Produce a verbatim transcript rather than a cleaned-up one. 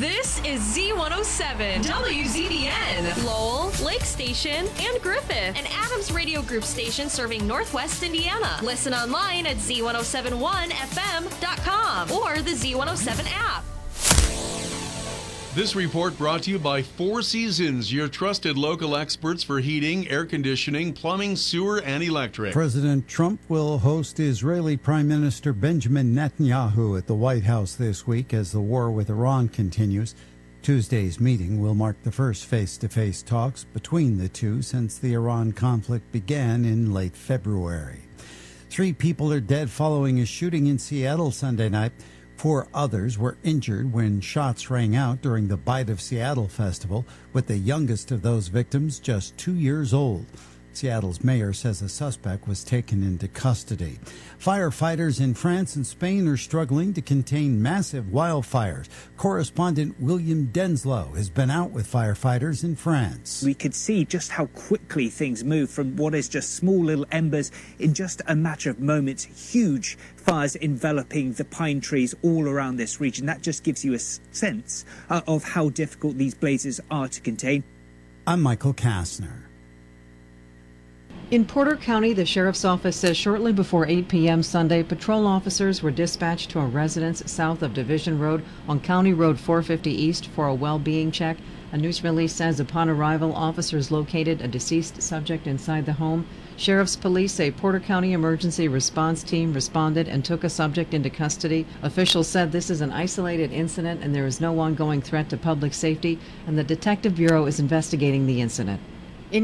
This is Z one oh seven, W Z B N, Lowell, Lake Station, and Griffith, an Adams Radio Group station serving Northwest Indiana. Listen online at Z one oh seven one F M dot com or the Z one oh seven app. This report brought to you by Four Seasons, your trusted local experts for heating, air conditioning, plumbing, sewer, and electric. President Trump will host Israeli Prime Minister Benjamin Netanyahu at the White House this week as the war with Iran continues. Tuesday's meeting will mark the first face-to-face talks between the two since the Iran conflict began in late February. Three people are dead following a shooting in Seattle Sunday night. Four others were injured when shots rang out during the Bite of Seattle festival, with the youngest of those victims just two years old. Seattle's mayor says a suspect was taken into custody. Firefighters in France and Spain are struggling to contain massive wildfires. Correspondent William Denslow has been out with firefighters in France. We could see just how quickly things move from what is just small little embers in just a matter of moments. Huge fires enveloping the pine trees all around this region. That just gives you a sense uh, of how difficult these blazes are to contain. I'm Michael Kastner. In Porter County, the sheriff's office says shortly before eight p.m. Sunday, patrol officers were dispatched to a residence south of Division Road on County Road four fifty East for a well-being check. A news release says upon arrival, officers located a deceased subject inside the home. Sheriff's police say Porter County Emergency Response Team responded and took a subject into custody. Officials said this is an isolated incident and there is no ongoing threat to public safety, and the Detective Bureau is investigating the incident.